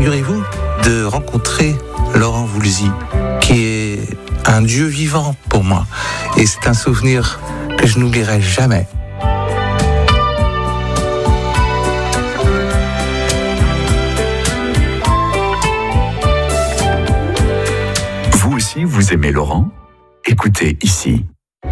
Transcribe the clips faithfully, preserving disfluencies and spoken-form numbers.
figurez-vous, de rencontrer Laurent Voulzy, qui est un dieu vivant pour moi. Et c'est un souvenir que je n'oublierai jamais. Vous aussi, vous aimez Laurent ? Écoutez ici.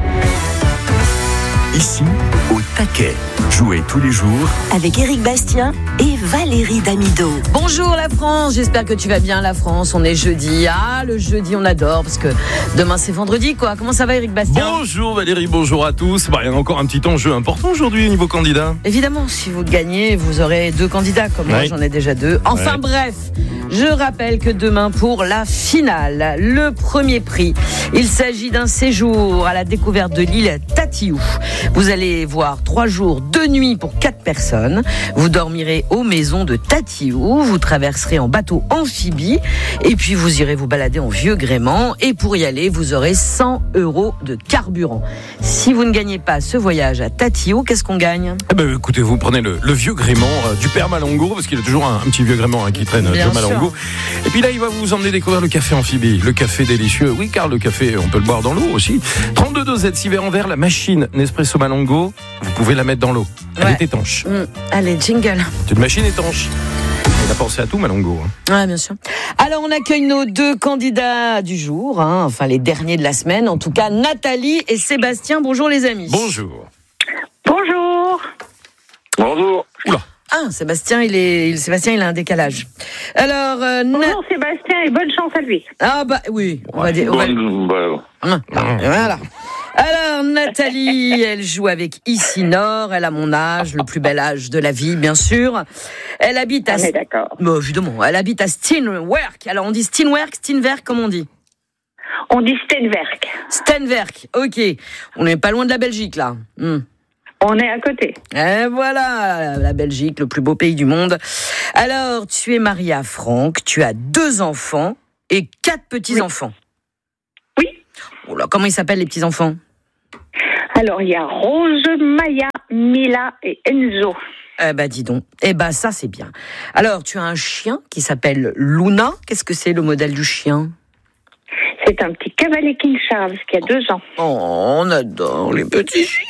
Ici, au taquet. Jouez tous les jours avec Éric Bastien et Valérie Damido. Bonjour la France, j'espère que tu vas bien la France. On est jeudi, ah le jeudi on adore parce que demain c'est vendredi quoi. Comment ça va Éric Bastien ? Bonjour Valérie, bonjour à tous. Bah, il y a encore un petit enjeu important aujourd'hui au niveau candidat. Évidemment, si vous gagnez, vous aurez deux candidats comme moi, ouais. J'en ai déjà deux. Enfin ouais. Bref, je rappelle que demain pour la finale, le premier prix, il s'agit d'un séjour à la découverte de l'île Tatiou. Vous allez voir trois jours, deux nuits pour quatre personnes. Vous dormirez aux maisons de Tatiou. Vous traverserez en bateau amphibie. Et puis vous irez vous balader en vieux gréement. Et pour y aller, vous aurez cent euros de carburant. Si vous ne gagnez pas ce voyage à Tatiou, qu'est-ce qu'on gagne ? Eh ben, écoutez, vous prenez le, le vieux gréement euh, du père Malongo, parce qu'il a toujours un, un petit vieux gréement hein, qui traîne de Malongo. Et puis là, il va vous emmener découvrir le café amphibie. Le café délicieux. Oui, car le café, on peut le boire dans l'eau aussi. trente-deux dosettes, six verres en verre. La machine Nespresso Malongo, vous pouvez la mettre dans l'eau. Elle ouais. est étanche. Mmh. Allez, jingle. C'est une machine étanche. Il a pensé à tout, Malongo. Hein. Ouais, bien sûr. Alors, on accueille nos deux candidats du jour, hein, enfin les derniers de la semaine, en tout cas Nathalie et Sébastien. Bonjour les amis. Bonjour. Bonjour. Bonjour. Oula. Ah, Sébastien, il est, Sébastien, il a un décalage. Alors, euh, Bonjour Na- Sébastien et bonne chance à lui. Ah bah oui, on ouais, va dire. Bon, bah, ah, voilà. Alors, Nathalie, elle joue avec Ici Nord. Elle a mon âge, le plus bel âge de la vie, bien sûr. Elle habite à. On est d'accord. Bon, évidemment, elle habite à Steenwerk. Alors, on dit Steenwerk, Steenwerk, comme on dit. On dit Steenwerk. Steenwerk, ok. On n'est pas loin de la Belgique, là. Hmm. On est à côté. Et voilà, la Belgique, le plus beau pays du monde. Alors, tu es mariée à Franck, tu as deux enfants et quatre petits-enfants. Oui. Oh là, comment ils s'appellent les petits-enfants ? Alors, il y a Rose, Maya, Mila et Enzo. Eh ben, dis donc. Eh ben, ça, c'est bien. Alors, tu as un chien qui s'appelle Luna. Qu'est-ce que c'est, le modèle du chien ? C'est un petit cavalier King Charles qui a deux ans. Oh, on adore les petits chiens.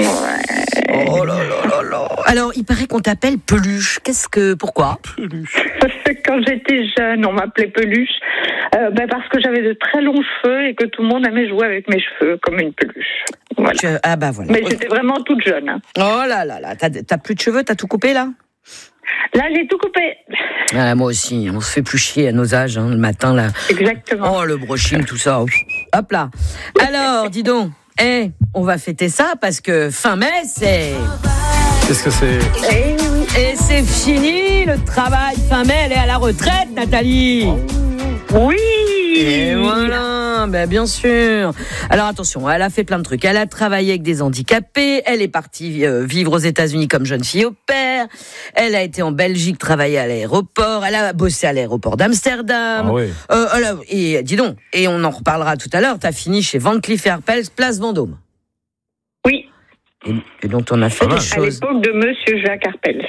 Ouais. Oh là là là là. Alors, il paraît qu'on t'appelle Peluche. Qu'est-ce que... Pourquoi ? Peluche. Quand j'étais jeune, on m'appelait Peluche. Euh, ben parce que j'avais de très longs cheveux et que tout le monde aimait jouer avec mes cheveux comme une peluche. Voilà. Tu... Ah bah voilà. Mais j'étais vraiment toute jeune. Hein. Oh là là là. T'as, t'as plus de cheveux ? T'as tout coupé là ? Là, j'ai tout coupé. Ah, moi aussi, on se fait plus chier à nos âges, hein, le matin, là. Exactement. Oh, le brushing, tout ça. Hop là. Alors, dis donc, hey, on va fêter ça parce que fin mai, c'est... Qu'est-ce que c'est ? Et, Et c'est fini, le travail. Fin mai, elle est à la retraite, Nathalie. Oui. Et voilà, ben bien sûr. Alors attention, elle a fait plein de trucs. Elle a travaillé avec des handicapés. Elle est partie euh, vivre aux États-Unis comme jeune fille au père. Elle a été en Belgique travailler à l'aéroport. Elle a bossé à l'aéroport d'Amsterdam. Ah oui. Euh, elle a, et dis donc, et on en reparlera tout à l'heure. T'as fini chez Van Cleef Arpels, place Vendôme. Oui. Et, et dont on a fait des choses. À l'époque de Monsieur Jacques Arpels.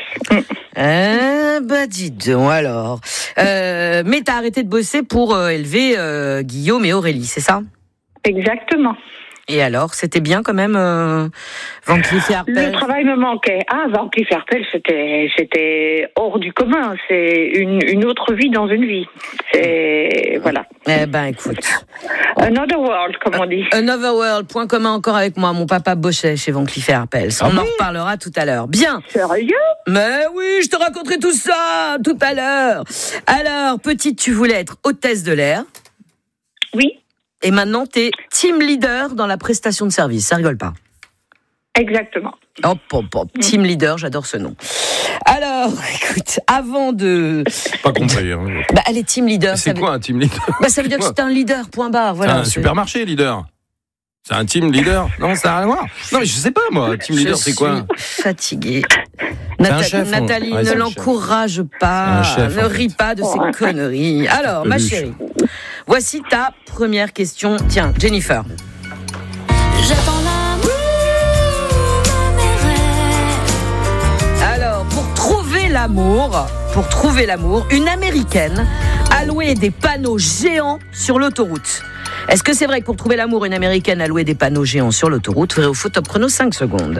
Ah, bah dis donc alors. Euh, mais t'as arrêté de bosser pour euh, élever euh, Guillaume et Aurélie, c'est ça ? Exactement. Et alors, c'était bien quand même, euh, Van Cleef Arpels ? Le travail me manquait. Ah, Van Cleef Arpels, c'était, c'était hors du commun. C'est une, une autre vie dans une vie. C'est, voilà. Eh ben, écoute. Another world, comme on dit. Another world, point commun encore avec moi. Mon papa bossait chez Van Cleef Arpels. On ah en oui reparlera tout à l'heure. Bien. Sérieux ? Mais oui, je te raconterai tout ça tout à l'heure. Alors, petite, tu voulais être hôtesse de l'air. Oui. Et maintenant, t'es team leader dans la prestation de service. Ça rigole pas. Exactement. Hop, hop, hop. Mmh. Team leader, j'adore ce nom. Alors, écoute, avant de... Pas compris. Hein. Bah, elle est team leader. C'est quoi veut... un team leader ? Bah, ça veut dire que c'est un leader, point barre. Voilà, c'est un c'est... supermarché, leader. C'est un team leader ? Non, ça n'a rien à voir. Non, mais je sais pas, moi. Team leader, je c'est quoi ? Je suis fatiguée. Nata- chef, Nathalie, on... ouais, ne l'encourage chef. pas. Chef, ne en ris fait. pas de ces Oh. conneries. Alors, ma chérie, voici ta première question. Tiens, Jennifer. J'attends l'amour de mes rêves. Alors, pour trouver l'amour, pour trouver l'amour, une Américaine a loué des panneaux géants sur l'autoroute. Est-ce que c'est vrai que pour trouver l'amour, une Américaine a loué des panneaux géants sur l'autoroute? Vrai ou faux? Top chrono, cinq secondes.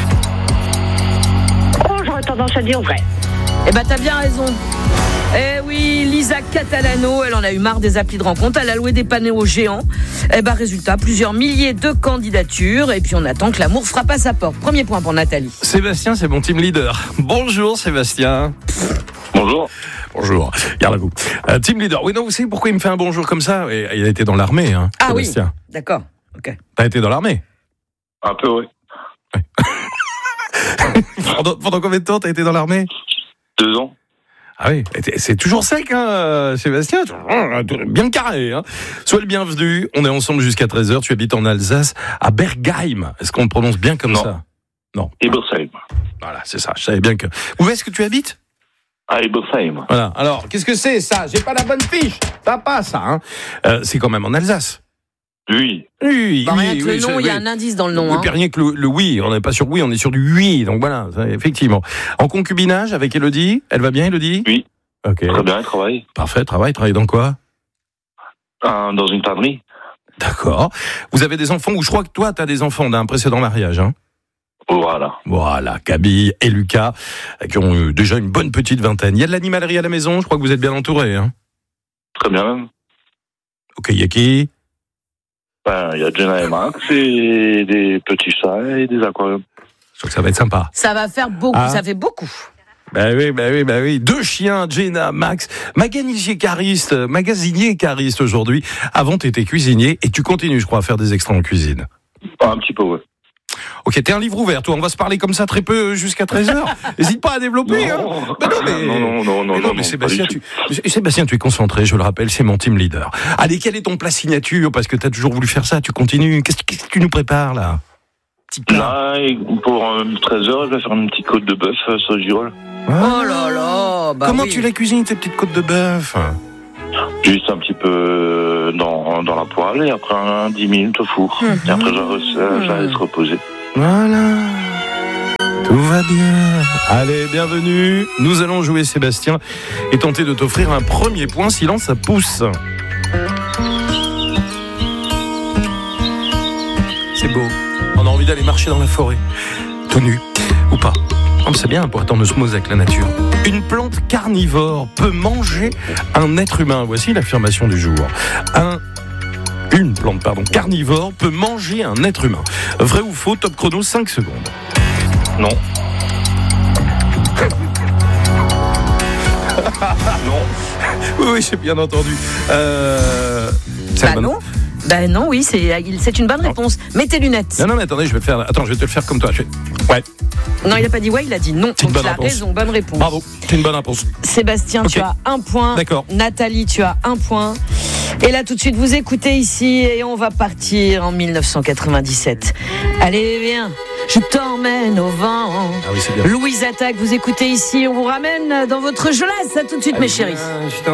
Oh, j'aurais tendance à dire vrai. Eh ben, t'as bien raison. Eh oui, Lisa Catalano, elle en a eu marre des applis de rencontre. Elle a loué des panneaux géants. Eh ben, résultat, plusieurs milliers de candidatures. Et puis, on attend que l'amour frappe à sa porte. Premier point pour Nathalie. Sébastien, c'est mon team leader. Bonjour, Sébastien. Bonjour. Bonjour. Garde à vous. Euh, team leader. Oui, non, vous savez pourquoi il me fait un bonjour comme ça? Et il a été dans l'armée, hein, Ah Sébastien. oui, d'accord. Ok. T'as été dans l'armée? Un peu, oui. pendant, pendant combien de temps t'as été dans l'armée? Deux ans. Ah oui, c'est toujours sec, hein, Sébastien, bien carré. Hein. Sois le bienvenu, on est ensemble jusqu'à treize heures, tu habites en Alsace, à Bergheim. Est-ce qu'on le prononce bien comme non. ça? Non. Ebersheim. Voilà, c'est ça, je savais bien que... Où est-ce que tu habites? À Ebersheim. Voilà, alors, qu'est-ce que c'est ça? J'ai pas la bonne fiche. T'as pas ça, hein. euh, C'est quand même en Alsace. Oui. Oui, Bah, oui, rien que oui, le nom, il y a un indice dans le nom. Oui, Hein. puis rien que le, le oui, on n'est pas sur oui, on est sur du oui, donc voilà, ça, effectivement. En concubinage avec Élodie, elle va bien, Élodie? Oui. Ok. Très bien, elle travaille. Parfait, travaille, travaille dans quoi? Euh, dans une tannerie. D'accord. Vous avez des enfants, ou je crois que toi, tu as des enfants d'un précédent mariage, hein? Voilà. Voilà, Kaby et Lucas, qui ont eu déjà une bonne petite vingtaine. Il y a de l'animalerie à la maison, je crois que vous êtes bien entourés, hein? Très bien même. Ok, il y a qui? Ben, il y a Jenna et Max et des petits chats et des aquariums. Je crois que ça va être sympa. Ça va faire beaucoup, Ah. ça fait beaucoup. Bah oui, bah oui, bah oui. Deux chiens, Jenna, Max, magasinier cariste, magasinier cariste aujourd'hui. Avant, t'étais cuisinier et tu continues, je crois, à faire des extras en cuisine. Un petit peu, ouais. Ok, t'es un livre ouvert, toi. On va se parler comme ça très peu jusqu'à treize heures. N'hésite pas à développer, hein. Bah non, mais... non, non, non, non, mais non, mais non, Sébastien, pas du tu... Sébastien, tu es concentré, je le rappelle, c'est mon team leader. Allez, quel est ton plat signature? Parce que t'as toujours voulu faire ça, tu continues. Qu'est-ce que, qu'est-ce que tu nous prépares, là? Petit plat. Là, et pour euh, treize heures, je vais faire une petite côte de bœuf euh, sauce girole. Oh là là, bah Comment oui. tu la cuisines, tes petites côtes de bœuf? Juste un petit peu dans, dans la poêle et après un, dix minutes au four. Mmh. Et après, je la, je la laisse reposer. Voilà. Tout va bien. Allez, bienvenue. Nous allons jouer Sébastien et tenter de t'offrir un premier point. Silence, ça pousse. C'est beau. On a envie d'aller marcher dans la forêt. Tout nu. Ou pas. Oh, c'est bien pour être en osmose avec la nature. Une plante carnivore peut manger un être humain. Voici l'affirmation du jour. Un Une plante, pardon, carnivore peut manger un être humain. Vrai ou faux? Top chrono, cinq secondes. Non. Non. Oui, oui, j'ai bien entendu. Euh... Bah non. Bah non, oui, c'est, c'est une bonne réponse. Mets tes lunettes. Non, non, mais attendez, je vais le faire. Attends, je vais te le faire comme toi. Je vais... Ouais. Non, il n'a pas dit ouais, il a dit non. C'est une Donc bonne il a réponse. raison, bonne réponse. Bravo, c'est une bonne réponse. Sébastien, Ok. tu as un point. D'accord. Nathalie, tu as un point. Et là, tout de suite, vous écoutez ici et on va partir en dix-neuf cent quatre-vingt-dix-sept. Allez, viens, je t'emmène au vent. Ah oui, c'est bien. Louise Attaque, vous écoutez ici, on vous ramène dans votre jeunesse. À tout de suite, mes chéris. Allez, viens, je t'en-